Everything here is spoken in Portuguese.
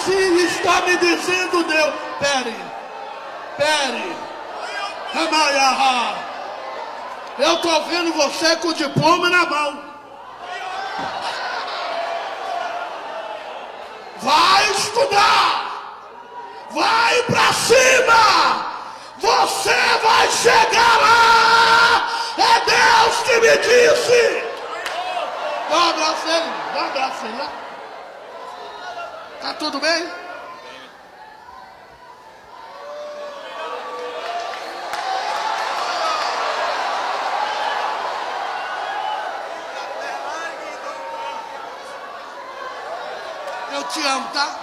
assim está me dizendo Deus. Pere. Ramaiaha. Eu estou vendo você com o diploma na mão. Vai estudar. Vai pra cima. Você vai chegar lá. É Deus que me disse. Dá um abraço nele lá. Tá tudo bem? Eu te amo, tá?